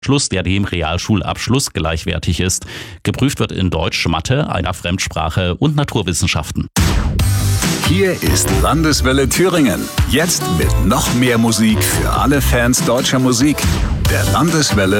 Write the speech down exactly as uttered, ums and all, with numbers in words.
Schluss, der dem Realschulabschluss gleichwertig ist. Geprüft wird in Deutsch, Mathe, einer Fremdsprache und Naturwissenschaften. Hier ist Landeswelle Thüringen. Jetzt mit noch mehr Musik für alle Fans deutscher Musik. Der Landeswelle